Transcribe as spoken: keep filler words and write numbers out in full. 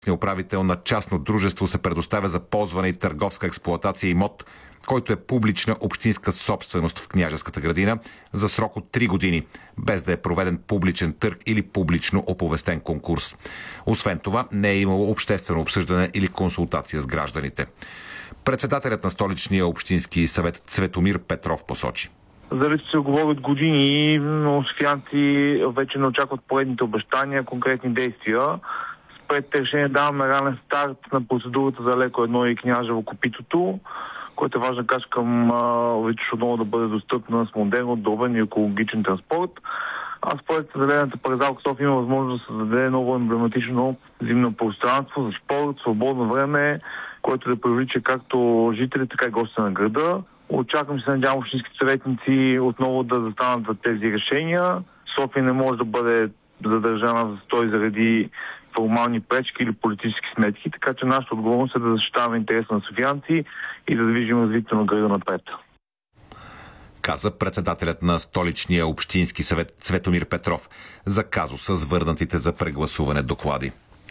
управител на частно дружество се предоставя за ползване и търговска експлоатация имот, който е публична общинска собственост в Княжеската градина за срок от три години, без да е проведен публичен търг или публично оповестен конкурс. Освен това, не е имало обществено обсъждане или консултация с гражданите. Председателят на Столичния общински съвет Цветомир Петров посочи: За да се говори от години, но софиянци вече не очакват поредните обещания, конкретни действия. Спред решение даваме ранен старт на процедурата за леко едно и Княжево Копитото, което е важна качка към Витоша отново да бъде достъпна с модерен, удобен и екологичен транспорт. А според Зелената парзалка София има възможност да създаде ново емблематично зимно пространство за спорт, свободно време, което да привлича както жители, така и гости на града. Очаквам се, надявам общинските съветници отново да застанат за тези решения. София не може да бъде задържана за стой заради формални пречки или политически сметки, така че нашата отговорност е да защитаваме интереса на софиянци и да движим развитието на града напред. Каза председателят на Столичния общински съвет Цветомир Петров за казуса с върнатите за прегласуване доклади.